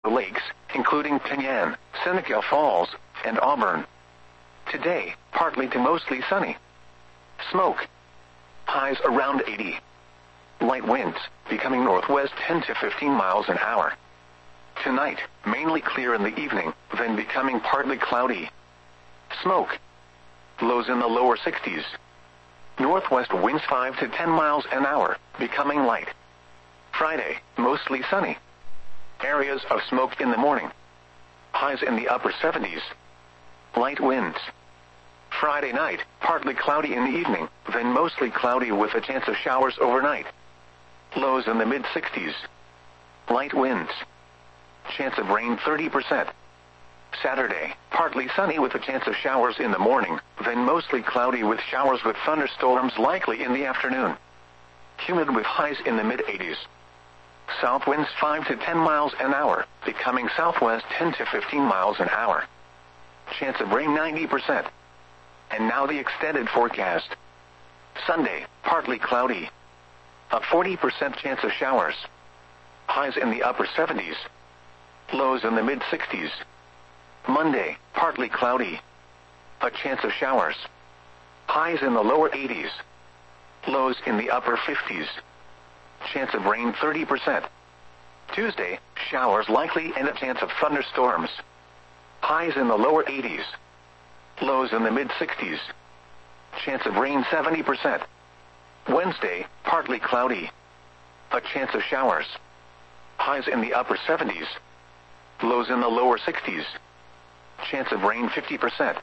lakes, including Penyan, Seneca Falls, and Auburn. Today, partly to mostly sunny. Smoke. Highs around 80. Light winds, becoming northwest 10 to 15 miles an hour. Tonight, mainly clear in the evening, then becoming partly cloudy. Smoke. Lows in the lower 60s. Northwest winds 5 to 10 miles an hour, becoming light. Friday, mostly sunny. Areas of smoke in the morning. Highs in the upper 70s. Light winds. Friday night, partly cloudy in the evening, then mostly cloudy with a chance of showers overnight. Lows in the mid-60s. Light winds. Chance of rain 30%. Saturday, partly sunny with a chance of showers in the morning, then mostly cloudy with showers with thunderstorms likely in the afternoon. Humid with highs in the mid-80s. South winds 5 to 10 miles an hour, becoming southwest 10 to 15 miles an hour. Chance of rain 90%. And now the extended forecast. Sunday, partly cloudy. A 40% chance of showers. Highs in the upper 70s. Lows in the mid-60s. Monday, partly cloudy. A chance of showers. Highs in the lower 80s. Lows in the upper 50s. Chance of rain 30%. Tuesday, showers likely and a chance of thunderstorms. Highs in the lower 80s. Lows in the mid-60s. Chance of rain 70%. Wednesday, partly cloudy. A chance of showers. Highs in the upper 70s. Lows in the lower 60s. Chance of rain 50%.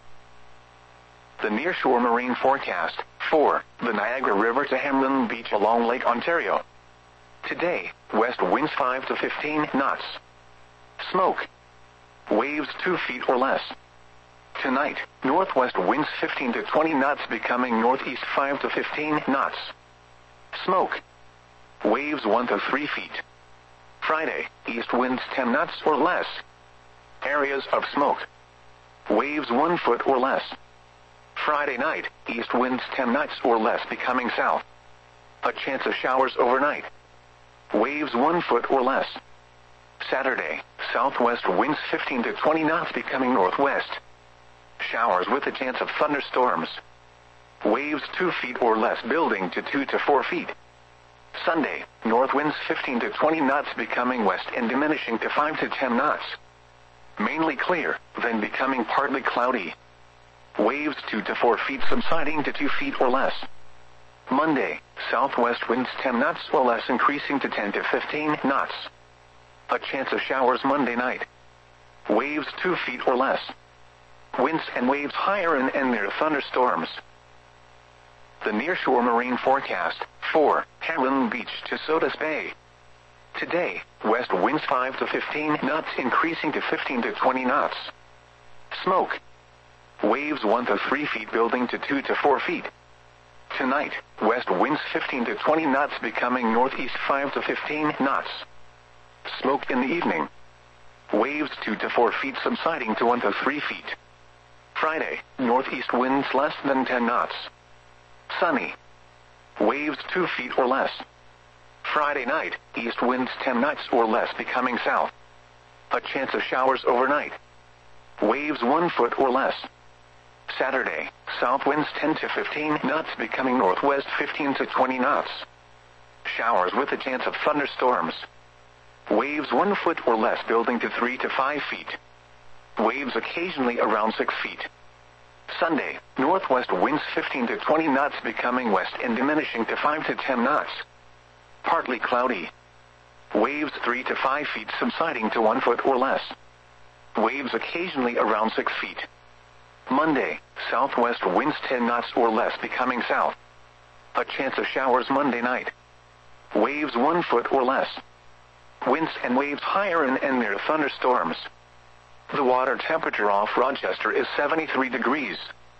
The nearshore marine forecast, 4, the Niagara River to Hamlin Beach along Lake Ontario. Today, west winds 5 to 15 knots. Smoke. Waves 2 feet or less. Tonight, northwest winds 15 to 20 knots becoming northeast 5 to 15 knots. Smoke. Waves 1 to 3 feet. Friday, east winds 10 knots or less. Areas of smoke. Waves 1 foot or less. Friday night, east winds 10 knots or less becoming south. A chance of showers overnight. Waves 1 foot or less. Saturday, southwest winds 15 to 20 knots becoming northwest. Showers with a chance of thunderstorms. Waves 2 feet or less building to 2 to 4 feet. Sunday, north winds 15 to 20 knots becoming west and diminishing to 5 to 10 knots. Mainly clear, then becoming partly cloudy. Waves 2 to 4 feet subsiding to 2 feet or less. Monday, southwest winds 10 knots or less increasing to 10 to 15 knots. A chance of showers Monday night. Waves 2 feet or less. Winds and waves higher and near thunderstorms. The nearshore marine forecast, 4, Hamlin Beach to Sodus Bay. Today, west winds 5 to 15 knots increasing to 15 to 20 knots. Smoke. Waves 1 to 3 feet building to 2 to 4 feet. Tonight, west winds 15 to 20 knots becoming northeast 5 to 15 knots. Smoke in the evening. Waves 2 to 4 feet subsiding to 1 to 3 feet. Friday, northeast winds less than 10 knots. Sunny. Waves 2 feet or less. Friday night, east winds 10 knots or less becoming south. A chance of showers overnight. Waves 1 foot or less. Saturday, south winds 10 to 15 knots becoming northwest 15 to 20 knots. Showers with a chance of thunderstorms. Waves 1 foot or less building to 3 to 5 feet. Waves occasionally around 6 feet. Sunday, northwest winds 15 to 20 knots becoming west and diminishing to 5 to 10 knots. Partly cloudy. Waves 3 to 5 feet subsiding to 1 foot or less. Waves occasionally around 6 feet. Monday, southwest winds 10 knots or less becoming south. A chance of showers Monday night. Waves 1 foot or less. Winds and waves higher and near thunderstorms. The water temperature off Rochester is 73 degrees.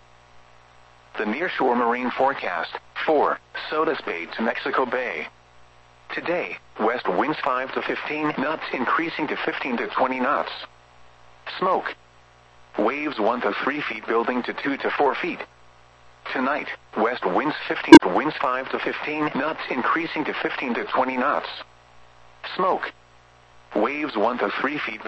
The nearshore marine forecast, 4, Sodus Bay to Mexico Bay. Today, west winds 5 to 15 knots increasing to 15 to 20 knots. Smoke. Waves 1 to 3 feet building to 2 to 4 feet. Tonight, west winds 15 to winds 5 to 15 knots increasing to 15 to 20 knots. Smoke. Waves 1 to 3 feet